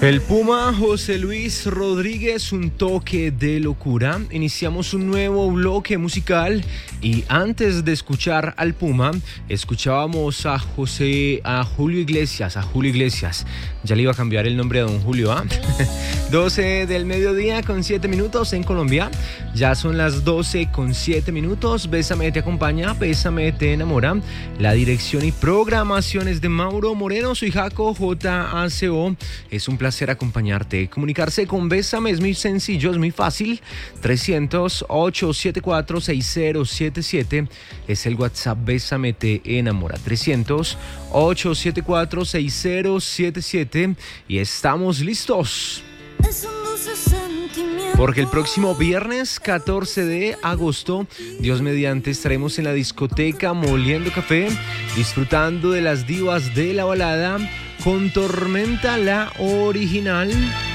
El Puma José Luis Rodríguez, un toque de locura. Iniciamos un nuevo bloque musical y antes de escuchar al Puma, escuchábamos a Julio Iglesias. Ya le iba a cambiar el nombre a don Julio, ¿ah? 12 del mediodía con 7 minutos en Colombia. Ya son las 12 con 7 minutos. Bésame te acompaña, Bésame te enamora. La dirección y programación es de Mauro Moreno. Soy Jaco JACO. Es un placer acompañarte. Comunicarse con Bésame es muy sencillo, es muy fácil. 300-874-6077 es el WhatsApp. Bésame te enamora. 300-874-6077 y estamos listos. Porque el próximo viernes 14 de agosto, Dios mediante, estaremos en la discoteca Moliendo Café, disfrutando de las divas de la balada con Tormenta la original,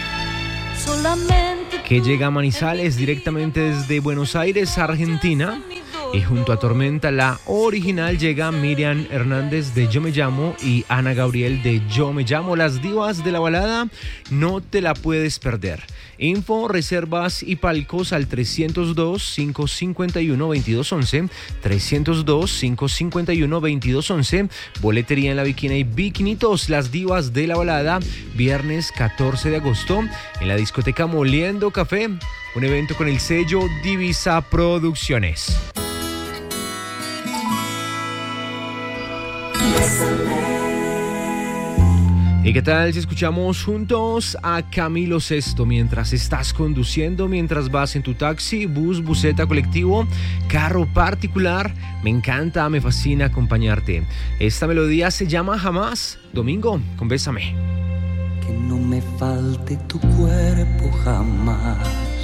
que llega a Manizales directamente desde Buenos Aires, Argentina. Y junto a Tormenta la original llega Miriam Hernández de Yo Me Llamo y Ana Gabriel de Yo Me Llamo. Las divas de la balada, no te la puedes perder. Info, reservas y palcos al 302-551-2211, 302-551-2211. Boletería en La Bikini y Bikinitos. Las divas de la balada, viernes 14 de agosto en la discoteca Moliendo Café, un evento con el sello Divisa Producciones. ¿Y qué tal si escuchamos juntos a Camilo Sesto mientras estás conduciendo, mientras vas en tu taxi, bus, buseta, colectivo, carro particular? Me encanta, me fascina acompañarte. Esta melodía se llama Jamás. Domingo con Bésame. Que no me falte tu cuerpo jamás.